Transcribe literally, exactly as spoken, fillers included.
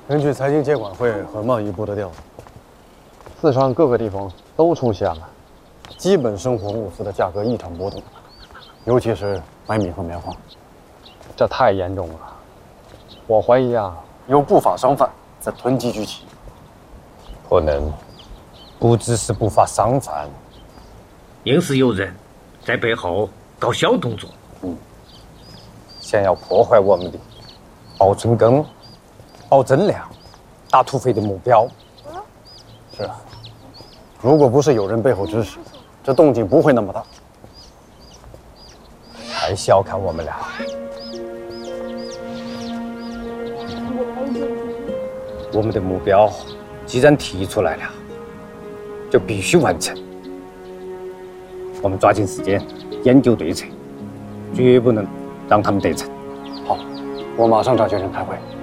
根据财经监管会和贸易部的调查， 四川各个地方都出现了基本生活物资的价格异常波动，尤其是白米和棉花， 这太严重了。我怀疑啊， 有不法商贩在囤积居奇。 可能不只是不法商贩， 硬是有人在背后搞小动作。 嗯，想要破坏我们的保存根、保增量、打土匪的目标。 是啊，如果不是有人背后支持，这动静不会那么大。 太小看我们了。我们的目标既然提出来了，就必须完成。我们抓紧时间研究对策，绝不能让他们得逞。 好，我马上找学生开会。